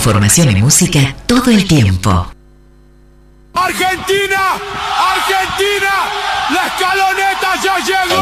información y música todo el tiempo. ¡Argentina! ¡Argentina! ¡La escaloneta ya llegó!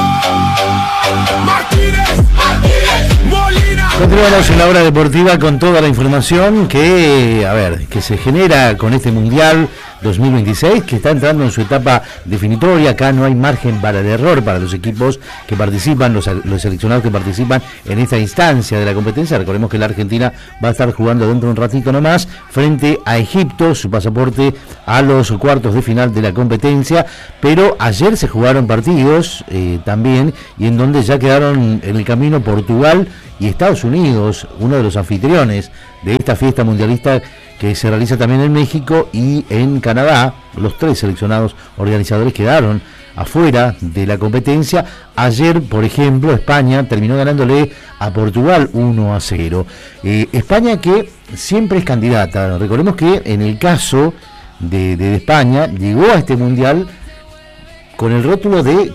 ¡Martínez! ¡Martínez! ¡Molina! Continuamos en la hora deportiva con toda la información que se genera con este Mundial 2026, que está entrando en su etapa definitoria. Acá no hay margen para el error para los equipos que participan, los seleccionados que participan en esta instancia de la competencia. Recordemos que la Argentina va a estar jugando dentro de un ratito nomás frente a Egipto, su pasaporte a los cuartos de final de la competencia. Pero ayer se jugaron partidos también, y en donde ya quedaron en el camino Portugal y Estados Unidos, uno de los anfitriones de esta fiesta mundialista que se realiza también en México y en Canadá. Los tres seleccionados organizadores quedaron afuera de la competencia. Ayer, por ejemplo, España terminó ganándole a Portugal 1-0. España, que siempre es candidata. Recordemos que en el caso de España, llegó a este mundial con el rótulo de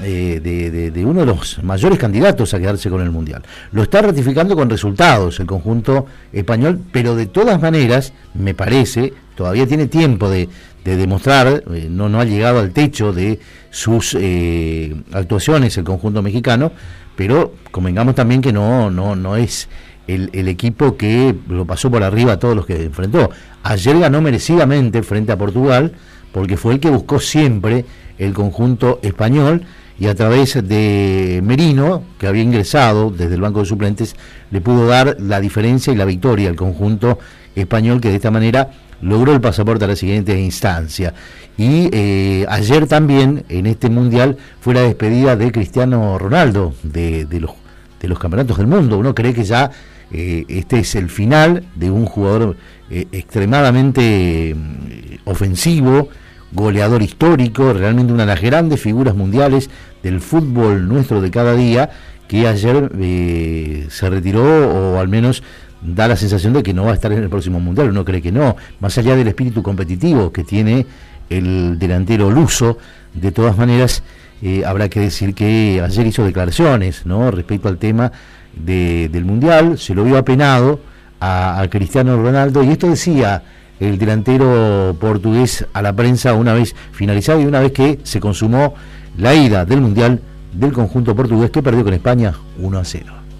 uno de los mayores candidatos a quedarse con el Mundial. Lo está ratificando con resultados el conjunto español, pero de todas maneras, me parece, todavía tiene tiempo de demostrar, no ha llegado al techo de sus actuaciones el conjunto mexicano, pero convengamos también que no es el equipo que lo pasó por arriba a todos los que enfrentó. Ayer ganó merecidamente frente a Portugal, porque fue el que buscó siempre el conjunto español, y a través de Merino, que había ingresado desde el banco de suplentes, le pudo dar la diferencia y la victoria al conjunto español, que de esta manera logró el pasaporte a la siguiente instancia. Y ayer también en este mundial fue la despedida de Cristiano Ronaldo de los campeonatos del mundo. Uno cree que ya este es el final de un jugador extremadamente ofensivo, goleador histórico, realmente una de las grandes figuras mundiales del fútbol nuestro de cada día, que ayer se retiró, o al menos da la sensación de que no va a estar en el próximo mundial. Uno cree que no, más allá del espíritu competitivo que tiene el delantero luso. De todas maneras, habrá que decir que ayer hizo declaraciones, ¿no?, respecto al tema del mundial. Se lo vio apenado a Cristiano Ronaldo, y esto decía el delantero portugués a la prensa una vez finalizado y una vez que se consumó la ida del mundial del conjunto portugués, que perdió con España 1-0.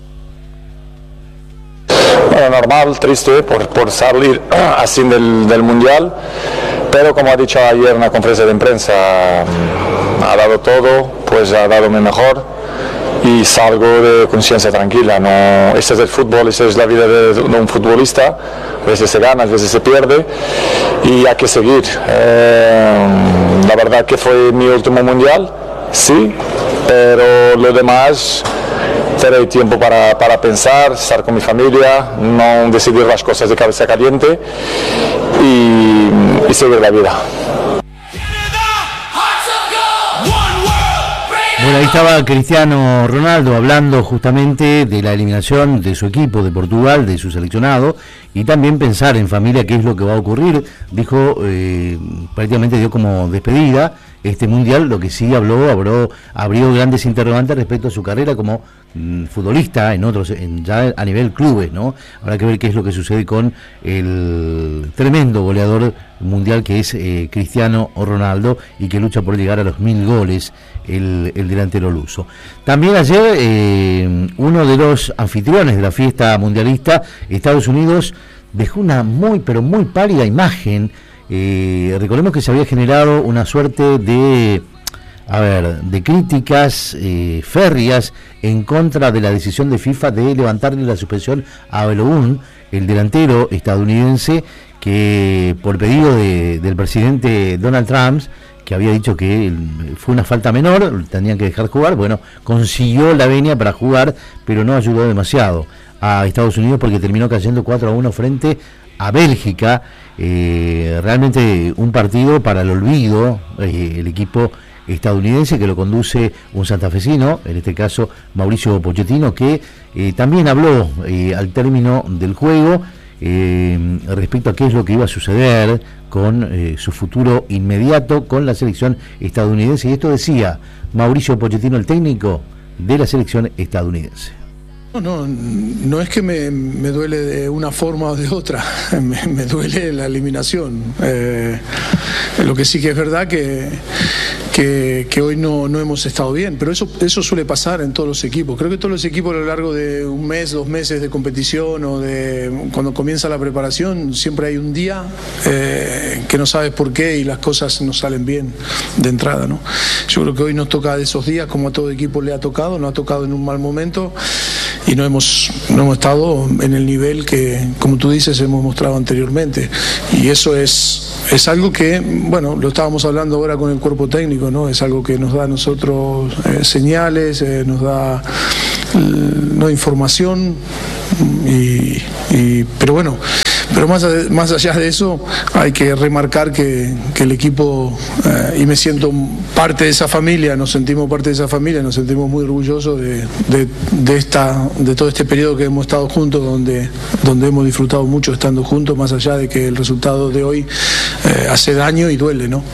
Bueno, normal, triste por salir así del mundial, pero como ha dicho ayer en la conferencia de prensa, ha dado todo, pues ha dado mi mejor, y salgo de conciencia tranquila. No, este es el fútbol, esta es la vida de un futbolista. A veces se gana, a veces se pierde, y hay que seguir. La verdad que fue mi último mundial, sí, pero lo demás tener tiempo para pensar, estar con mi familia, no decidir las cosas de cabeza caliente y seguir la vida. Bueno, ahí estaba Cristiano Ronaldo hablando justamente de la eliminación de su equipo de Portugal, de su seleccionado, y también pensar en familia qué es lo que va a ocurrir. Dijo, prácticamente dio como despedida este mundial. Lo que sí abrió grandes interrogantes respecto a su carrera como futbolista ya a nivel clubes, ¿no? Habrá que ver qué es lo que sucede con el tremendo goleador mundial que es Cristiano Ronaldo, y que lucha por llegar a los 1000 goles el delantero luso. También ayer uno de los anfitriones de la fiesta mundialista, Estados Unidos, dejó una muy pálida imagen. Recordemos que se había generado una suerte de críticas férreas en contra de la decisión de FIFA de levantarle la suspensión a Balogun, el delantero estadounidense, que por pedido del presidente Donald Trump, que había dicho que fue una falta menor, tenían que dejar jugar. Bueno, consiguió la venia para jugar, pero no ayudó demasiado a Estados Unidos, porque terminó cayendo 4-1 frente a Bélgica. Realmente un partido para el olvido. El equipo estadounidense, que lo conduce un santafesino, en este caso Mauricio Pochettino, que también habló al término del juego respecto a qué es lo que iba a suceder con su futuro inmediato con la selección estadounidense. Y esto decía Mauricio Pochettino, el técnico de la selección estadounidense. No es que me duele de una forma o de otra, me duele la eliminación. Lo que sí que es verdad que hoy no hemos estado bien, pero eso suele pasar en todos los equipos. Creo que todos los equipos a lo largo de un mes, 2 meses de competición o de cuando comienza la preparación, siempre hay un día que no sabes por qué y las cosas no salen bien de entrada, ¿no? Yo creo que hoy nos toca de esos días, como a todo equipo le ha tocado, nos ha tocado en un mal momento y no hemos estado en el nivel que, como tú dices, hemos mostrado anteriormente. Y eso es algo que, bueno, lo estábamos hablando ahora con el cuerpo técnico, ¿no? Es algo que nos da a nosotros señales, nos da información, pero bueno, pero más allá de eso hay que remarcar que el equipo, y me siento parte de esa familia, nos sentimos parte de esa familia, nos sentimos muy orgullosos de todo este periodo que hemos estado juntos, donde hemos disfrutado mucho estando juntos, más allá de que el resultado de hoy hace daño y duele, ¿no?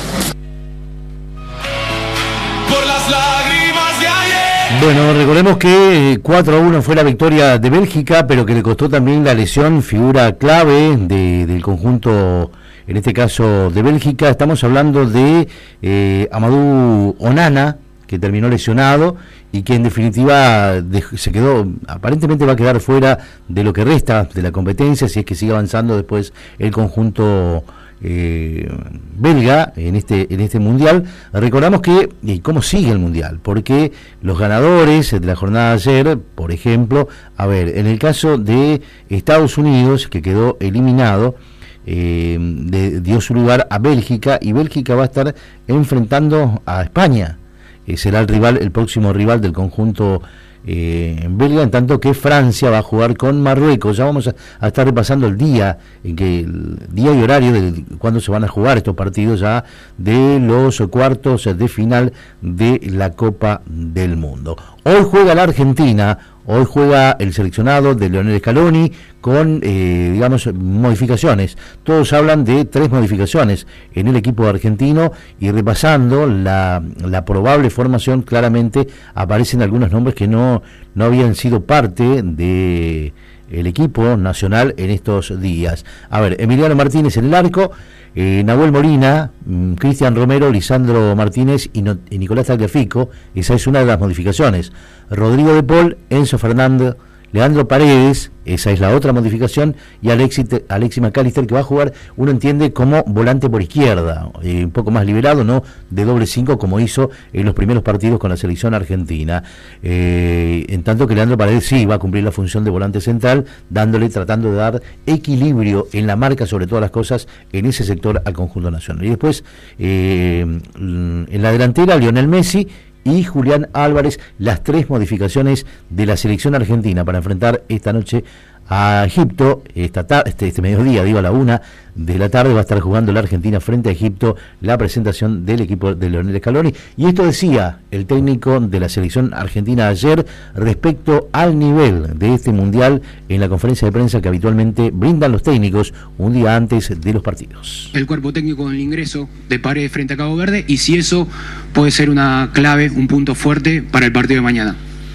Bueno, recordemos que 4-1 fue la victoria de Bélgica, pero que le costó también la lesión, figura clave del conjunto, en este caso de Bélgica. Estamos hablando de Amadou Onana, que terminó lesionado y que en definitiva se quedó, aparentemente va a quedar fuera de lo que resta de la competencia, si es que sigue avanzando después el conjunto belga en este mundial. Recordamos que cómo sigue el mundial, porque los ganadores de la jornada de ayer, por ejemplo, en el caso de Estados Unidos, que quedó eliminado, dio su lugar a Bélgica, y Bélgica va a estar enfrentando a España. Será el próximo rival del conjunto belga, en tanto que Francia va a jugar con Marruecos. Ya vamos a estar repasando el día y horario de cuándo se van a jugar estos partidos ya de los cuartos de final de la Copa del Mundo. Hoy juega la Argentina. Hoy juega el seleccionado de Lionel Scaloni con, modificaciones. Todos hablan de 3 modificaciones en el equipo argentino, y repasando la probable formación, claramente aparecen algunos nombres que no habían sido parte de el equipo nacional en estos días. Emiliano Martínez en el arco, Nahuel Molina, Cristian Romero, Lisandro Martínez y Nicolás Tagliafico. Esa es una de las modificaciones. Rodrigo de Paul, Enzo Fernández, Leandro Paredes, esa es la otra modificación, y Alexis McAllister, que va a jugar, uno entiende, como volante por izquierda, un poco más liberado, no de doble 5 como hizo en los primeros partidos con la selección argentina, en tanto que Leandro Paredes sí va a cumplir la función de volante central, tratando de dar equilibrio en la marca, sobre todas las cosas, en ese sector al conjunto nacional. Y después, en la delantera, Lionel Messi y Julián Álvarez, las 3 modificaciones de la selección argentina para enfrentar esta noche a Egipto. Este mediodía, a la 1 de la tarde, va a estar jugando la Argentina frente a Egipto, la presentación del equipo de Lionel Scaloni. Y esto decía el técnico de la selección argentina ayer respecto al nivel de este mundial en la conferencia de prensa que habitualmente brindan los técnicos un día antes de los partidos. El cuerpo técnico con el ingreso de Paredes frente a Cabo Verde, y si eso puede ser una clave, un punto fuerte para el partido de mañana.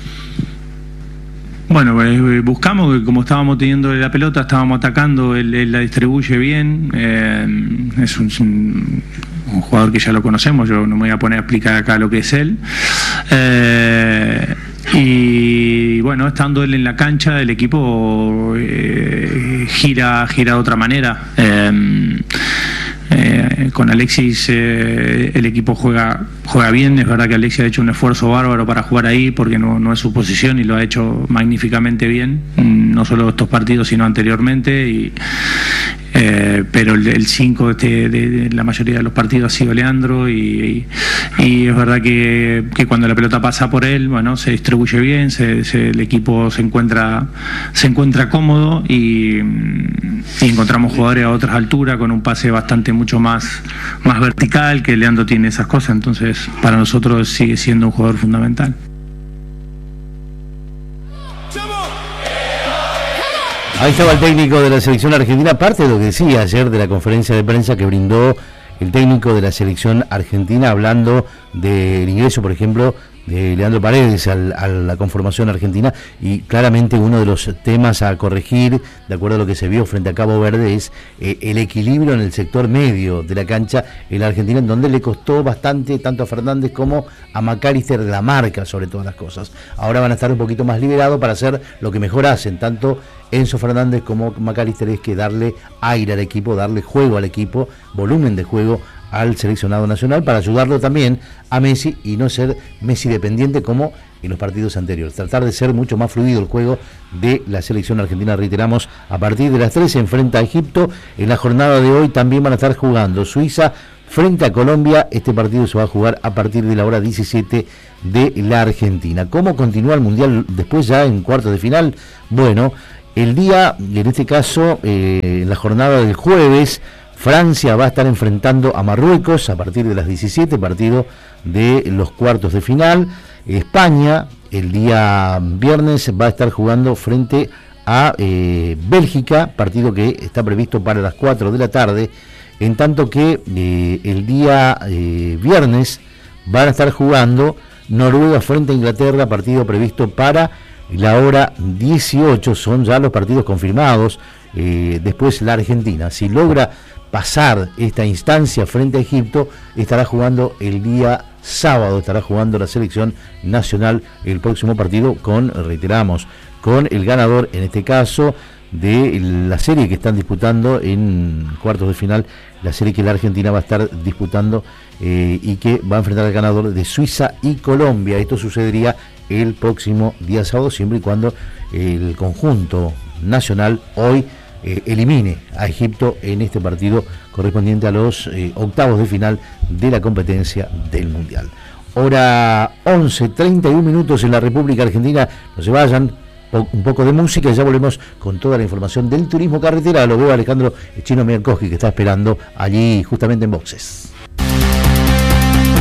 Bueno, buscamos que, como estábamos teniendo la pelota, estábamos atacando, él la distribuye bien, es un jugador que ya lo conocemos, yo no me voy a poner a explicar acá lo que es él, y bueno, estando él en la cancha, el equipo gira de otra manera. Con Alexis el equipo juega bien. Es verdad que Alexis ha hecho un esfuerzo bárbaro para jugar ahí, porque no es su posición, y lo ha hecho magníficamente bien, no solo estos partidos sino anteriormente, pero el 5 de la mayoría de los partidos ha sido Leandro, y es verdad que cuando la pelota pasa por él, bueno, se distribuye bien, el equipo se encuentra cómodo, y encontramos jugadores a otras alturas con un pase mucho más vertical, que Leandro tiene esas cosas. Entonces para nosotros sigue siendo un jugador fundamental. Ahí estaba el técnico de la selección argentina, parte de lo que decía ayer de la conferencia de prensa que brindó el técnico de la selección argentina, hablando del ingreso, por ejemplo, de Leandro Paredes a la conformación argentina, y claramente uno de los temas a corregir, de acuerdo a lo que se vio frente a Cabo Verde, es el equilibrio en el sector medio de la cancha en la Argentina, en donde le costó bastante tanto a Fernández como a McAllister la marca sobre todas las cosas. Ahora van a estar un poquito más liberados para hacer lo que mejor hacen, tanto Enzo Fernández como McAllister, es que darle aire al equipo, darle juego al equipo, volumen de juego al seleccionado nacional, para ayudarlo también a Messi y no ser Messi dependiente como en los partidos anteriores. Tratar de ser mucho más fluido el juego de la selección argentina. Reiteramos, a partir de las 3 se enfrenta a Egipto. En la jornada de hoy también van a estar jugando Suiza frente a Colombia. Este partido se va a jugar a partir de la hora 17 de la Argentina. ¿Cómo continúa el Mundial después ya en cuartos de final? Bueno, el día, en este caso, en la jornada del jueves, Francia va a estar enfrentando a Marruecos a partir de las 17, partido de los cuartos de final. España, el día viernes, va a estar jugando frente a Bélgica, partido que está previsto para las 4 de la tarde, en tanto que el día viernes van a estar jugando Noruega frente a Inglaterra, partido previsto para la hora 18, son ya los partidos confirmados. Después la Argentina, si logra pasar esta instancia frente a Egipto, estará jugando el día sábado, estará jugando la selección nacional el próximo partido reiteramos, con el ganador, en este caso, de la serie que están disputando en cuartos de final, la serie que la Argentina va a estar disputando y que va a enfrentar al ganador de Suiza y Colombia. Esto sucedería el próximo día sábado, siempre y cuando el conjunto nacional hoy elimine a Egipto en este partido correspondiente a los octavos de final de la competencia del Mundial. Hora 11:31 minutos en la República Argentina. No se vayan, un poco de música y ya volvemos con toda la información del turismo carretera. Lo veo a Alejandro Chino Mierkowski, que está esperando allí justamente en boxes.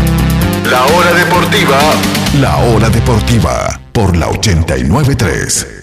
La hora deportiva por la 89.3.